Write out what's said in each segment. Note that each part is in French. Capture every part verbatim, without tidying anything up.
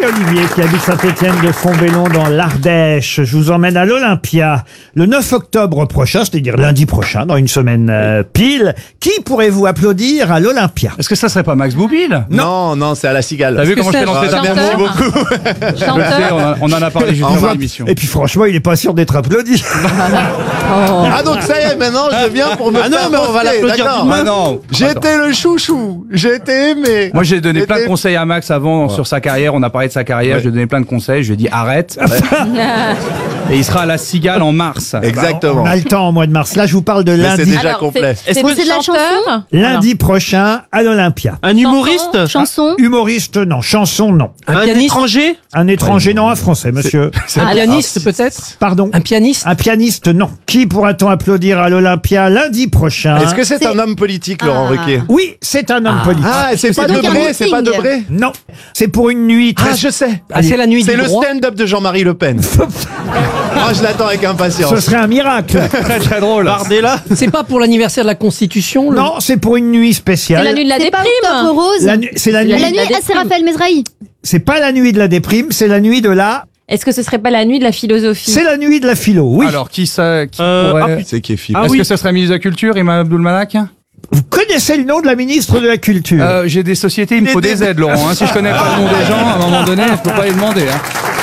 Olivier qui habite Saint-Étienne de Fontbellon dans l'Ardèche. Je vous emmène à l'Olympia le neuf octobre prochain, c'est-à-dire lundi prochain, dans une semaine euh, pile. Qui pourrez-vous applaudir à l'Olympia? Est-ce que ça serait pas Max Boublil? Non, non, c'est à la Cigale. T'as vu comment je t'ai lancé ta Merci merde? beaucoup. Je sais, on, a- on en a parlé juste avant l'émission. Et puis franchement, il est pas sûr d'être applaudi. Ah donc ça y est, maintenant je viens pour me Ah non, faire mais on va poster, l'applaudir d'accord. demain. Ah non. J'étais le chouchou, j'ai été aimé. Moi, j'ai donné plein de J'étais- conseils à Max avant sur sa carrière. On a parlé de sa carrière. Ouais. Je lui ai donné plein de conseils. Je lui ai dit arrête. Et il sera à la Cigale en mars. Exactement. On a le temps au mois de mars. Là, je vous parle de Mais c'est lundi, déjà Alors, complet. c'est- C'est Est-ce c'est de la chanson lundi prochain à l'Olympia. Un humoriste? Chanson. Humoriste, non. Chanson, non. Un, étranger? Un étranger, non. Un français, monsieur. Un pianiste peut-être? Pardon. Un pianiste? Un pianiste, non. Qui pourra-t-on applaudir à l'Olympia lundi prochain? Est-ce que c'est C'est- un homme politique, Laurent Ah. Ruquier? Oui, c'est un homme politique. Ah, et c'est pas donc un Debré, c'est pas meeting. Debré? Non, c'est pour une nuit très... Ah, je sais. Ah, c'est la nuit C'est du le droit? stand-up de Jean-Marie Le Pen. Ah, je l'attends avec Ce impatience. serait un miracle. Très très drôle. Bardella? C'est pas pour l'anniversaire de la Constitution? le- Non, c'est pour une nuit C'est spéciale. la nuit de la C'est pas Octobre déprime. Rose. La nu- C'est la C'est nuit. la La nuit nuit, de la ah, c'est déprime. Raphaël Mesrahi. C'est pas la nuit de la déprime, c'est la nuit de la. Est-ce que ce serait pas la nuit de la philosophie? C'est la nuit de la philo. Oui. Alors, qui ça qui Euh, pourrait- ah, putain. C'est qui est Philippe. Ah Est-ce oui. que ce serait ministre de la Culture, Imam Abdul Malak? Vous connaissez le nom de la ministre de la Culture? euh, J'ai des sociétés, il me faut des aides, Laurent. hein. Si je connais pas le nom des gens, à un moment donné, je peux pas les demander. Hein.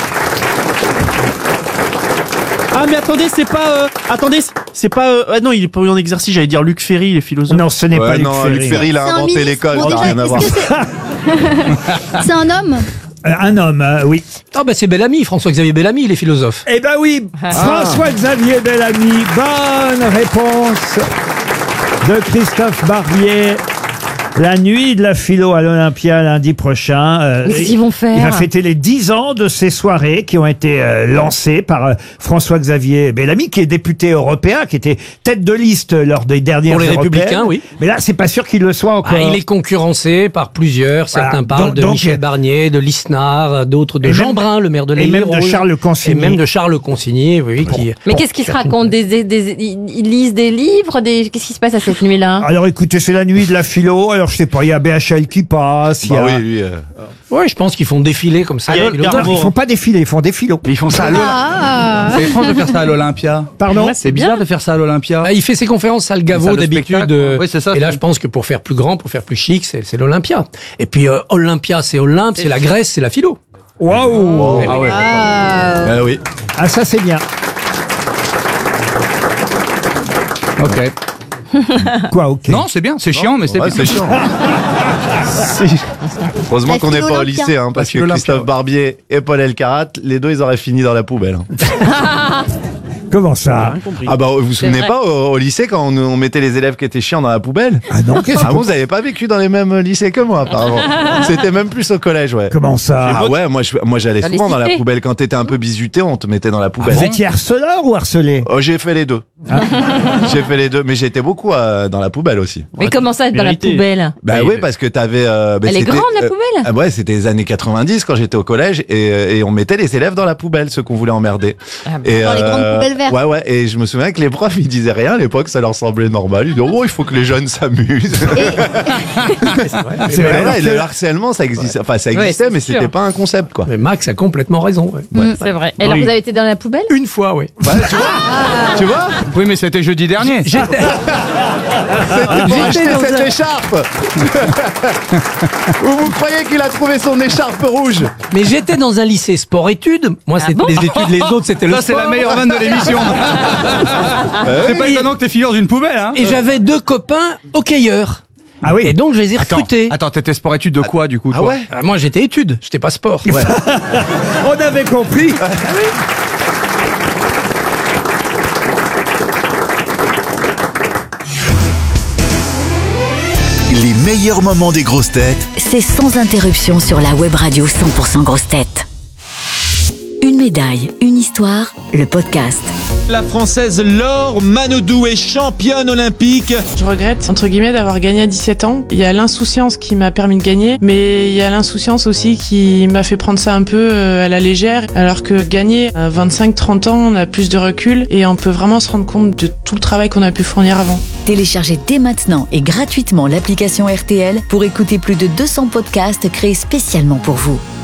Ah mais attendez, c'est pas... euh, Attendez, c'est pas... euh, Ah non, il est pas en exercice, j'allais dire Luc Ferry, il est philosophe. Non, ce n'est pas Ouais, Luc non, Ferry. Luc Ferry, il a C'est un inventé ministre. l'école, Bon, ça n'a déjà, rien à voir. est-ce que C'est un homme. Euh, Un homme, euh, oui. Ah bah c'est Bellamy, François-Xavier Bellamy, il est philosophe. Eh ben oui, François-Xavier Bellamy. Bonne réponse de Christophe Barbier. La nuit de la philo à l'Olympia lundi prochain. euh, Mais qu'est-ce qu'ils vont faire? Il va fêter les dix ans de ces soirées qui ont été euh, lancées par euh, François-Xavier Bellamy, qui est député européen, qui était tête de liste lors des dernières Pour les européennes. Républicains, oui. Mais là, c'est pas sûr qu'il le soit encore. Ah, il est concurrencé par plusieurs. Voilà. Certains parlent Donc- de donc- Michel Barnier, de Lisnard, d'autres de Et Jean même- Brun, le maire de et l'île. même de Charles Consigny. Et même de Charles Consigny, oui. Qui... Mais qu'est-ce qui se raconte? des, des, des- Ils ils lisent des livres? Des... Qu'est-ce qui se passe à cette nuit-là? Alors écoutez, c'est la nuit de la philo. Alors je sais pas, il y a B H L qui passe. il y Bah a... oui, lui. euh, Oui, je pense qu'ils font défiler comme ça. Ah, les non, philosophes. ils font pas défiler, ils font des philos. Mais ils font ça à l'Olympia. Ah. C'est étrange de faire ça à l'Olympia. Pardon? C'est bizarre de faire ça à l'Olympia. Ah, il fait ses conférences salle Salle Gaveau de d'habitude. spectacle. euh, Oui, c'est ça. Et là, je pense que pour faire plus grand, pour faire plus chic, c'est c'est l'Olympia. Et puis euh, Olympia, c'est Olympe, c'est la Grèce, c'est la philo. Waouh! Ah ouais. Ah. Ah oui. Ah ça c'est bien. Ok. Quoi, ok. Non, c'est bien, c'est chiant, mais c'est Ouais, bien. c'est chiant. Heureusement La qu'on n'est pas au philo lycée, hein, parce La que philo Christophe Olympia. Barbier et Paul Elkarat, les deux, ils auraient fini dans la poubelle. hein. Comment ça? Ah bah, vous vous souvenez vrai. pas au, au lycée quand on, on mettait les élèves qui étaient chiants dans la poubelle? Ah non, qu'est-ce Ah que... bon, vous avez pas vécu dans les mêmes lycées que moi, apparemment. C'était même plus au collège, ouais. Comment ça? Ah ouais, moi, je- moi j'allais Dans les souvent dans la cités. poubelle. Quand t'étais un peu bizuté, on te mettait dans la poubelle. Vous étiez harceleur ou harcelé? Oh, j'ai fait les deux. J'ai fait les deux, mais j'étais beaucoup euh, dans la poubelle aussi. Mais comment ça, être dans la vérité. poubelle? Bah Oui, oui, mais- parce que t'avais. Euh, bah, Elle est c'était, grande, la euh, poubelle? ah ouais, c'était les années quatre-vingt-dix quand j'étais au collège et, euh, et on mettait les élèves dans la poubelle, ceux qu'on voulait emmerder. Ah bon. Et, Dans les grandes poubelles vertes. Ouais, ouais. Et je me souviens que les profs ils disaient rien à l'époque, ça leur semblait normal. Ils disaient oh il faut que les jeunes s'amusent. C'est Mais vrai. là, le harcèlement ça existait, enfin ça Ouais, existait, c'est mais sûr. c'était pas un concept quoi. Mais Max a complètement raison. ouais. Mm, C'est vrai. Et alors, Oui. vous avez été dans la poubelle? Une fois, oui. Ouais, tu vois, tu vois, Oui, mais c'était jeudi dernier. c'était pour acheter dans cette un- écharpe. Ou vous croyez qu'il a trouvé son écharpe rouge? Mais j'étais dans un lycée sport-études. Moi, Ah c'était bon les études, les autres, c'était le Ça, c'est sport. la meilleure vanne de l'émission. C'est pas étonnant que t'es figure d'une poubelle, hein. Et j'avais deux copains hockeyeurs. Ah oui. Et donc, je les ai Attends, recrutés. attends, t'étais sport-études de quoi, du coup, Ah toi ouais? Ah, moi, j'étais études, j'étais pas sport. On avait compris. Les meilleurs moments des grosses têtes C'est sans interruption sur la web radio cent pour cent grosses têtes. Une médaille, une histoire, le podcast. La Française Laure Manodou est championne olympique. Je regrette, entre guillemets, d'avoir gagné à dix-sept ans. Il y a l'insouciance qui m'a permis de gagner, mais il y a l'insouciance aussi qui m'a fait prendre ça un peu euh, à la légère, alors que gagner à vingt-cinq trente ans, on a plus de recul et on peut vraiment se rendre compte de tout le travail qu'on a pu fournir avant. Téléchargez dès maintenant et gratuitement l'application R T L pour écouter plus de deux cents podcasts créés spécialement pour vous.